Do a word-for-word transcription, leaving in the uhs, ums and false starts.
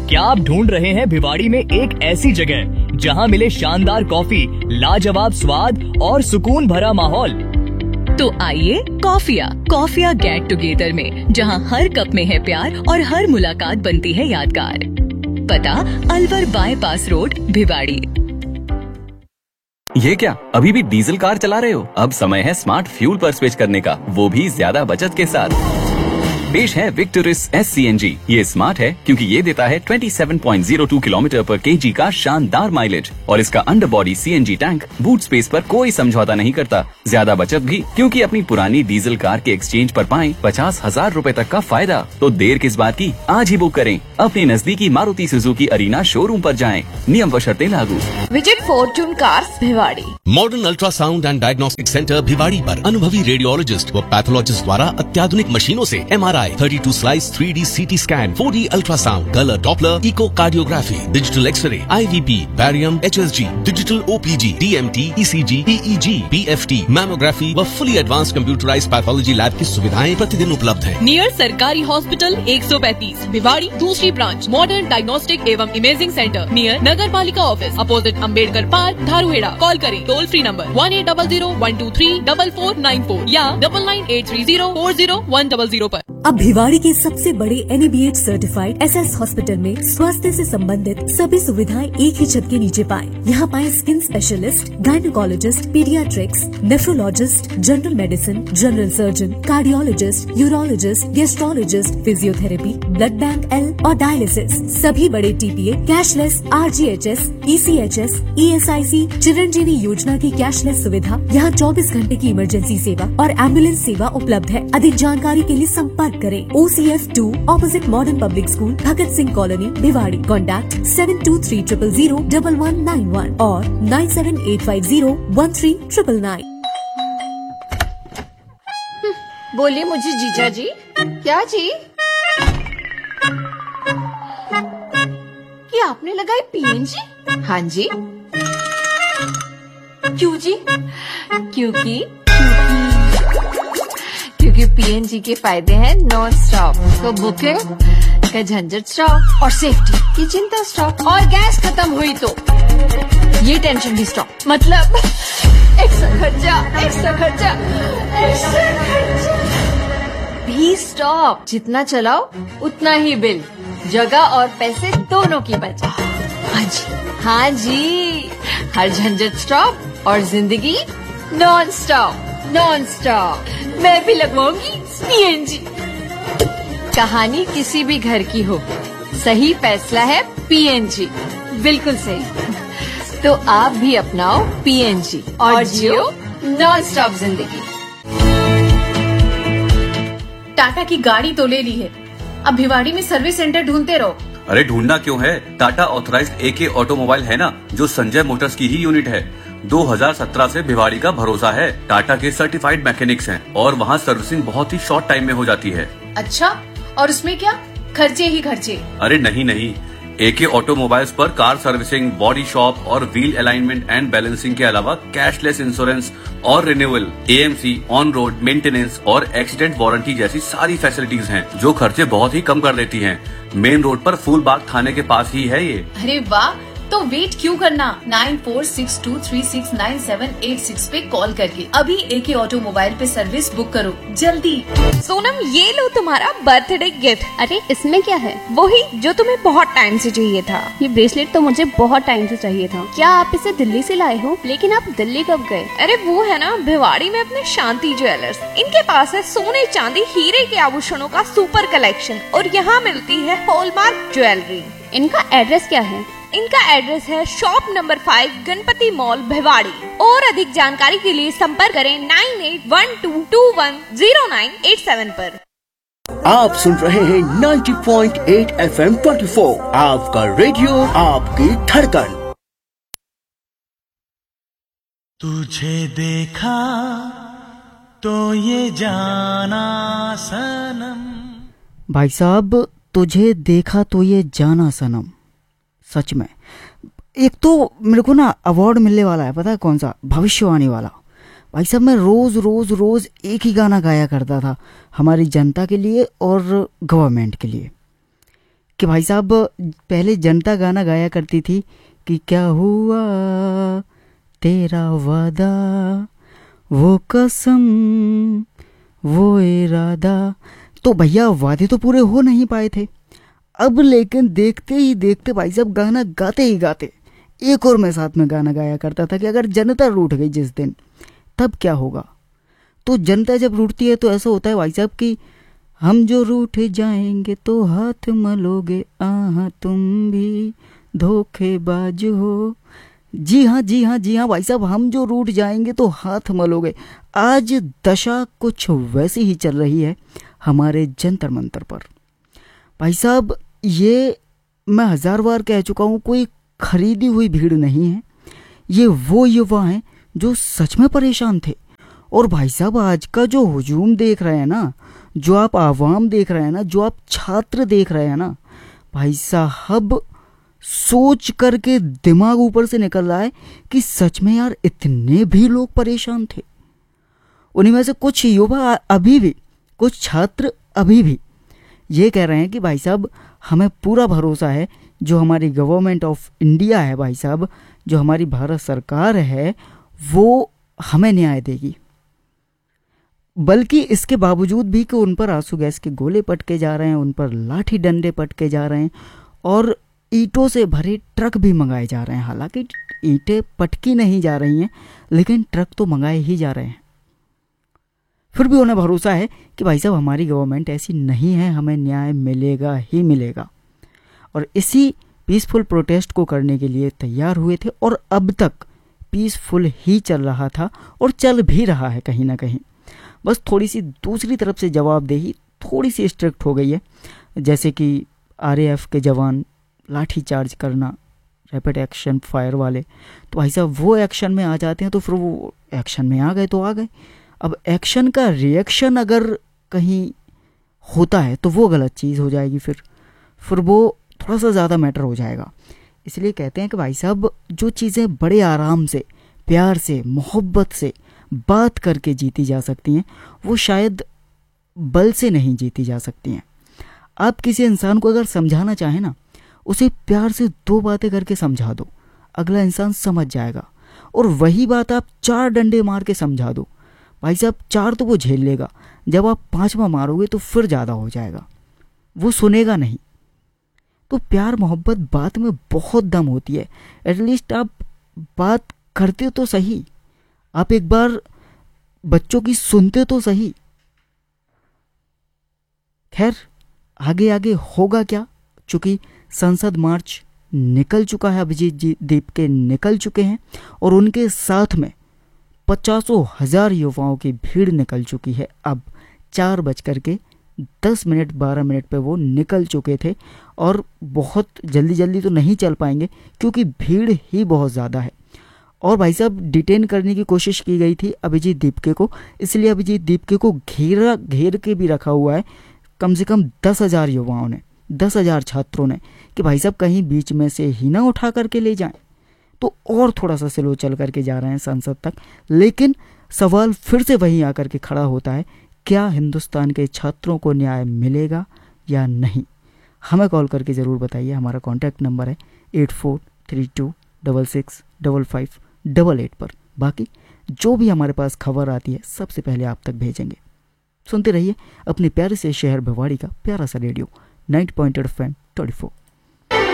क्या आप ढूंढ रहे हैं भिवाड़ी में एक ऐसी जगह जहां मिले शानदार कॉफी, लाजवाब स्वाद और सुकून भरा माहौल? तो आइए कॉफिया कॉफिया गेट टुगेदर में, जहां हर कप में है प्यार और हर मुलाकात बनती है यादगार। पता अलवर बाईपास रोड, भिवाड़ी। ये क्या, अभी भी डीजल कार चला रहे हो? अब समय है स्मार्ट फ्यूल पर स्विच करने का, वो भी ज्यादा बचत के साथ। पेश है Victoris S C N G. ये स्मार्ट है क्योंकि ये देता है सत्ताईस पॉइंट ज़ीरो टू किलोमीटर पर केजी का शानदार माइलेज, और इसका underbody C N G tank boot space पर कोई समझौता नहीं करता। ज्यादा बचत भी क्योंकि अपनी पुरानी डीजल कार के एक्सचेंज पर पाएं पचास हजार रूपए तक का फायदा। तो देर किस बात की, आज ही बुक करें। अपने नजदीकी मारुति सुजुकी अरीना शोरूम पर जाएं। नियम व शर्तें लागू। Visit Fortune cars Bhiwadi. Modern ultrasound and diagnostic centre Bhiwadi पर अनुभवी रेडियोलॉजिस्ट व पैथोलॉजिस्ट द्वारा अत्याधुनिक मशीनों से एम आर आई, thirty two slice three D C T scan, four D ultrasound, colour Doppler, eco cardiography, digital x ray, आई V P, barium, H S G, digital O P G, D M T, ई सी जी, ई ई जी, P F T, mammography व fully advance computerise pathology lab की सुविधाएं प्रतिदिन उपलब्ध है। Near सरकारी hospital एक सौ पैंतीस भिवाड़ी, दूसरी ब्रांच मॉडर्न डायग्नोस्टिक एवं इमेजिंग सेंटर नियर नगर पालिका office, opposite Ambedkar park, Dharuhera. Call करें toll free number one eight double zero one two three double four nine four या double nine eight three zero four zero one double zero पर। अब भिवाड़ी के सबसे बड़े N A B H certified S S hospital में स्वास्थ्य से संबंधित सभी सुविधाएं एक ही छत के नीचे पाएं। यहाँ पाएं skin specialist, gynaecologist, paediatrics, nephrologist, general medicine, general surgeon, cardiologist, urologist, gastrologist, physiotherapy, blood bank L और डायलिसिस, सभी बड़े T P A, cashless, R G H S, E C H S, E S I सी, चिरंजीवी योजना की cashless सुविधा। यहाँ चौबीस घंटे की इमरजेंसी सेवा और एम्बुलेंस सेवा उपलब्ध है। अधिक जानकारी के लिए संपर्क करें ओ C F two opposite modern public school, Bhagat Singh colony, Bhiwadi. Contact seven to three triple zero double one nine one और nine seven eight five zero one three triple nine. बोलिए मुझे जीजा जी। क्या जी? ये आपने लगाई पी एन जी? हाँ जी। क्यों जी? क्योंकि क्योंकि पी एन जी के फायदे हैं नॉन स्टॉप, तो बुकिंग का झंझट स्टॉप और सेफ्टी की चिंता स्टॉप, और गैस खत्म हुई तो ये टेंशन भी स्टॉप। मतलब एक्स्ट्रा खर्चा एक्स्ट्रा खर्चा एक्स्ट्रा खर्चा भी स्टॉप। जितना चलाओ उतना ही बिल, जगह और पैसे दोनों की बचत। हाँ जी हाँ जी, हर झंझट स्टॉप और जिंदगी नॉन स्टॉप नॉन स्टॉप। मैं भी लगवाऊंगी पी एन जी। कहानी किसी भी घर की हो, सही फैसला है पी एन जी। बिल्कुल सही। तो आप भी अपनाओ पी एन जी और जियो नॉन स्टॉप जिंदगी। टाटा की गाड़ी तो ले ली है, अब भिवाड़ी में सर्विस सेंटर ढूंढते रहो। अरे ढूंढना क्यों है, टाटा ऑथराइज्ड ए के ऑटोमोबाइल है ना, जो संजय मोटर्स की ही यूनिट है। दो हज़ार सत्रह से भिवाड़ी का भरोसा है। टाटा के सर्टिफाइड मैकेनिक्स हैं और वहाँ सर्विसिंग बहुत ही शॉर्ट टाइम में हो जाती है। अच्छा, और उसमें क्या खर्चे ही खर्चे? अरे नहीं नहीं, ए के ऑटोमोबाइल्स पर कार सर्विसिंग, बॉडी शॉप और व्हील अलाइनमेंट एंड बैलेंसिंग के अलावा कैशलेस इंश्योरेंस और renewal, A M C, on road maintenance और एक्सीडेंट वारंटी जैसी सारी फैसिलिटीज हैं, जो खर्चे बहुत ही कम कर देती हैं। मेन रोड पर फूलबाग थाने के पास ही है ये। अरे वाह, तो वेट क्यों करना, nine four six to three six nine seven eight six पे कॉल करके अभी एके ऑटोमोबाइल पे सर्विस बुक करो जल्दी। सोनम, ये लो तुम्हारा बर्थडे गिफ्ट। अरे इसमें क्या है? वही जो तुम्हें बहुत टाइम से चाहिए था। ये ब्रेसलेट तो मुझे बहुत टाइम से चाहिए था। क्या आप इसे दिल्ली से लाए हो? लेकिन आप दिल्ली कब गए? अरे वो है ना भिवाड़ी में अपने शांति ज्वेलर्स, इनके पास है सोने चांदी हीरे के आभूषणों का सुपर कलेक्शन और यहाँ मिलती है हॉलमार्क ज्वेलरी। इनका एड्रेस क्या है? इनका एड्रेस है shop number five, Ganpati mall, Bhiwadi. और अधिक जानकारी के लिए संपर्क करें nine eight one two to one zero nine eight seven पर। आप सुन रहे हैं ninety point eight F M twenty four, आपका रेडियो, आपकी धड़कन। तुझे देखा तो ये जाना सनम। भाई साहब, तुझे देखा तो ये जाना सनम, सच में। एक तो मेरे को ना अवार्ड मिलने वाला है, पता है कौन सा? भविष्यवाणी वाला। भाई साहब, मैं रोज़ रोज़ रोज़ एक ही गाना गाया करता था हमारी जनता के लिए और गवर्नमेंट के लिए कि भाई साहब पहले जनता गाना गाया करती थी कि क्या हुआ तेरा वादा, वो कसम, वो इरादा। तो भैया वादे तो पूरे हो नहीं पाए थे। अब लेकिन देखते ही देखते भाई साहब गाना गाते ही गाते एक और मैं साथ में गाना गाया करता था कि अगर जनता रूठ गई जिस दिन तब क्या होगा। तो जनता जब रूठती है तो ऐसा होता है भाई साहब कि हम जो रूठ जाएंगे तो हाथ मलोगे, आहा तुम भी धोखेबाज हो। जी हाँ जी हाँ जी हाँ भाई साहब, हम जो रूठ जाएंगे तो हाथ मलोगे। आज दशा कुछ वैसी ही चल रही है हमारे जंतर मंतर पर। भाई साहब ये मैं हजार बार कह चुका हूँ, कोई खरीदी हुई भीड़ नहीं है। ये वो युवा हैं जो सच में परेशान थे। और भाई साहब आज का जो हुजूम देख रहे हैं ना, जो आप आवाम देख रहे हैं ना, जो आप छात्र देख रहे हैं ना, भाई साहब सोच करके दिमाग ऊपर से निकल रहा है कि सच में यार इतने भी लोग परेशान थे। उन्हीं में से कुछ युवा अभी भी, कुछ छात्र अभी भी ये कह रहे हैं कि भाई साहब हमें पूरा भरोसा है जो हमारी गवर्नमेंट ऑफ इंडिया है, भाई साहब जो हमारी भारत सरकार है वो हमें न्याय देगी। बल्कि इसके बावजूद भी कि उन पर आंसू गैस के गोले पटके जा रहे हैं, उन पर लाठी डंडे पटके जा रहे हैं और ईंटों से भरे ट्रक भी मंगाए जा रहे हैं। हालांकि ईंटें पटकी नहीं जा रही हैं लेकिन ट्रक तो मंगाए ही जा रहे हैं। फिर भी उन्हें भरोसा है कि भाई साहब हमारी गवर्नमेंट ऐसी नहीं है, हमें न्याय मिलेगा ही मिलेगा। और इसी पीसफुल प्रोटेस्ट को करने के लिए तैयार हुए थे और अब तक पीसफुल ही चल रहा था और चल भी रहा है कहीं ना कहीं। बस थोड़ी सी दूसरी तरफ से जवाबदेही थोड़ी सी स्ट्रिक्ट हो गई है, जैसे कि आरएएफ के जवान लाठी चार्ज करना, रैपिड एक्शन फायर वाले, तो भाई साहब वो एक्शन में आ जाते हैं। तो फिर वो एक्शन में आ गए तो आ गए। अब एक्शन का रिएक्शन अगर कहीं होता है तो वो गलत चीज़ हो जाएगी, फिर फिर वो थोड़ा सा ज़्यादा मैटर हो जाएगा। इसलिए कहते हैं कि भाई साहब जो चीज़ें बड़े आराम से, प्यार से, मोहब्बत से बात करके जीती जा सकती हैं वो शायद बल से नहीं जीती जा सकती हैं। आप किसी इंसान को अगर समझाना चाहें ना, उसे प्यार से दो बातें करके समझा दो, अगला इंसान समझ जाएगा। और वही बात आप चार डंडे मार के समझा दो, भाई साहब चार तो वो झेल लेगा, जब आप पांचवा मारोगे तो फिर ज़्यादा हो जाएगा, वो सुनेगा नहीं। तो प्यार मोहब्बत बात में बहुत दम होती है। एटलीस्ट आप बात करते तो सही, आप एक बार बच्चों की सुनते तो सही। खैर आगे आगे होगा क्या, चूंकि संसद मार्च निकल चुका है, अभिजीत जी दीप के निकल चुके हैं और उनके साथ में पचासों हजार युवाओं की भीड़ निकल चुकी है। अब चार बजकर के दस मिनट बारह मिनट पे वो निकल चुके थे और बहुत जल्दी जल्दी तो नहीं चल पाएंगे क्योंकि भीड़ ही बहुत ज़्यादा है। और भाई साहब डिटेन करने की कोशिश की गई थी अभिजीत दीपके को, इसलिए अभिजीत दीपके को घेरा घेर के भी रखा हुआ है कम से कम दस हजार युवाओं ने, दस हजार छात्रों ने, कि भाई साहब कहीं बीच में से ही ना उठा करके ले जाएं। तो और थोड़ा सा स्लो चल करके जा रहे हैं संसद तक। लेकिन सवाल फिर से वही आकर के खड़ा होता है, क्या हिंदुस्तान के छात्रों को न्याय मिलेगा या नहीं? हमें कॉल करके ज़रूर बताइए। हमारा कॉन्टैक्ट नंबर है eight four three to double six double five double eight पर। बाकी जो भी हमारे पास खबर आती है सबसे पहले आप तक भेजेंगे। सुनते रहिए अपने प्यारे से शहर भिवाड़ी का प्यारा सा radio ninety point eight F M twenty four.